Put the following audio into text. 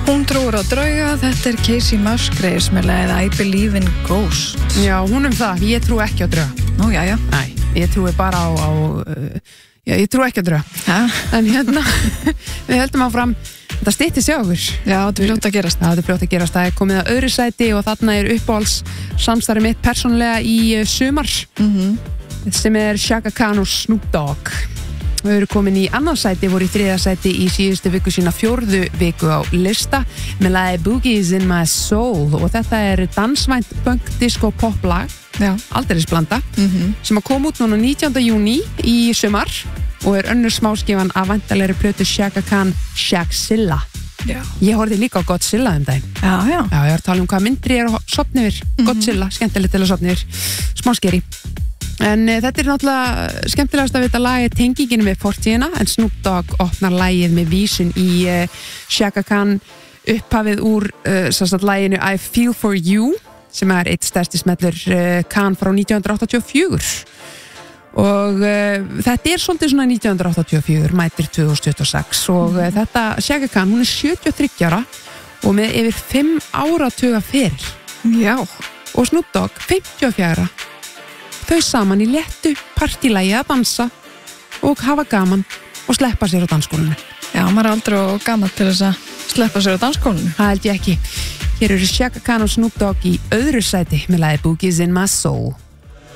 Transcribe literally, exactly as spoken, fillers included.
Hún trúir á drauga, þetta er Casey Musgraves með lagið I Believe in Ghosts. Já, hún um það, ég trú ekki á drauga. Nú, já, já. Nei, ég trúi bara á, á uh, já, ég trú ekki á drauga. Ja. En hérna, við höldum áfram, þetta stytti sig okkur. Já, þetta er fljótt að gerast. Já, þetta er fljótt að gerast. Það er komið að öðru sæti og þarna er uppáhalds samstarfið mitt persónulega í uh, sumar, Mhm. sem er Chaka Khan og Snoop Dogg. Við erum komin í annað sæti, voru í þriðja sæti í síðustu viku sína fjórðu viku á lista með lagið Boogies in My Soul og þetta er dansvænt punk disco pop lag, Já. aldeilis blanda, Mhm. sem að koma út núna nítjánda júní í sumar og er önnur smáskifan af væntanlegri plötu Chaka Khan, Shaqzilla. Já. Ég horfði líka á Godzilla um daginn. Já, já. Já, ég var að tala um hvað myndri er að sopna yfir. Godzilla, skemmtilegt til að sopna yfir. Smá skeri. En uh, þetta er náttúrulega skemmtilegast að vita lagið tenginginu með fortíðina, en Snoop Dogg opnar lagið með vísun í uh, Chaka Khan upphafið úr uh, sannstætt laginu I Feel For You, sem er eitt stærsti smellur uh, Khan frá nítján hundruð áttatíu og fjögur. Og uh, þetta er svolítið svona nítján hundruð áttatíu og fjögur, mætir tvö þúsund tuttugu og sex og uh, þetta Chaka Khan, hún er sjötíu og þriggja ára og með yfir fimm áratuga feril. Já. Og Snoop Dogg, fimmtíu og fjögur ára. Þau saman í léttu partílagi að dansa og hafa gaman og sleppa sér á dansskólinu. Já, maður er aldrei og gaman til þess að sleppa sér á dansskólinu. Það held ég ekki. Hér eru Chaka Khan og Snoop Dogg í öðru sæti með lagið Boogies in My Soul.